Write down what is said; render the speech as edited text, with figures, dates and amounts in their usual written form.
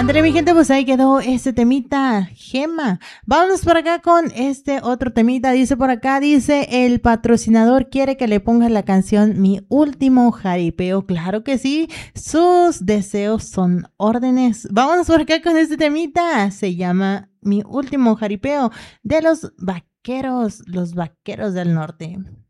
André, mi gente, pues ahí quedó este temita, Gema. Vámonos por acá con este otro temita. Dice por acá, dice, el patrocinador quiere que le pongas la canción Mi Último Jaripeo. Claro que sí, sus deseos son órdenes. Vámonos por acá con este temita. Se llama Mi Último Jaripeo de los Vaqueros del Norte.